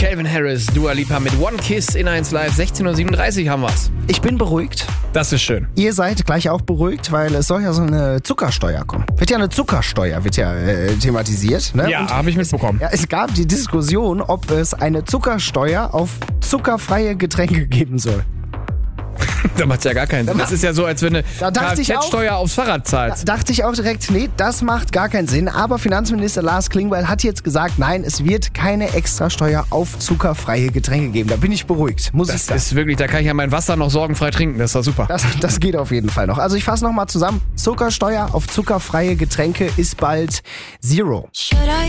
Calvin Harris, Dua Lipa mit One Kiss in 1 Live. 16:37 Uhr haben wir's. Ich bin beruhigt. Das ist schön. Ihr seid gleich auch beruhigt, weil es soll ja so eine Zuckersteuer kommen. Eine Zuckersteuer wird ja thematisiert. Ne? Ja, habe ich mitbekommen. Es gab die Diskussion, ob es eine Zuckersteuer auf zuckerfreie Getränke geben soll. Da macht's ja gar keinen Sinn. Das ist ja so, als wenn eine Kfz-Steuer aufs Fahrrad zahlst. Da dachte ich auch direkt, nee, das macht gar keinen Sinn. Aber Finanzminister Lars Klingbeil hat jetzt gesagt, nein, es wird keine Extrasteuer auf zuckerfreie Getränke geben. Da bin ich beruhigt, muss ich sagen. Das ist wirklich, da kann ich ja mein Wasser noch sorgenfrei trinken. Das ist doch super. Das geht auf jeden Fall noch. Also ich fasse nochmal zusammen. Zuckersteuer auf zuckerfreie Getränke ist bald Zero.